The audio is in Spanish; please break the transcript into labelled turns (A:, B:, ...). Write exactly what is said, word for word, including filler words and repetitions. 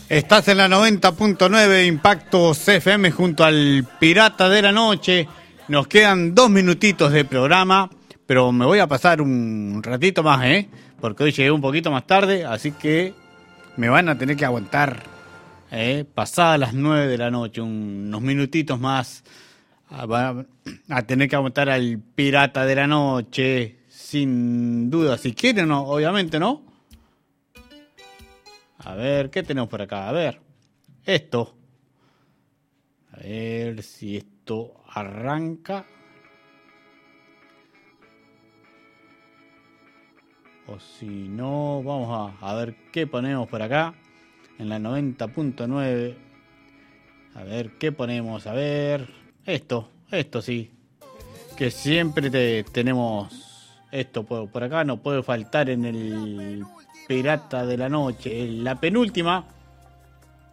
A: Estás en la noventa punto nueve Impacto C F M junto al Pirata de la Noche. Nos quedan dos minutitos de programa, pero me voy a pasar un ratito más, ¿eh? Porque hoy llegué un poquito más tarde, así que me van a tener que aguantar, ¿eh? Pasadas las nueve de la noche, unos minutitos más. Va a tener que aguantar al Pirata de la Noche, sin duda, si quieren, no, obviamente, ¿no? A ver, ¿qué tenemos por acá? A ver, esto. A ver si esto arranca. O si no, vamos a, a ver qué ponemos por acá. En la noventa punto nueve. A ver, ¿qué ponemos? A ver, esto, esto sí. Que siempre te, tenemos esto por, por acá. No puede faltar en el Pirata de la Noche. En la penúltima.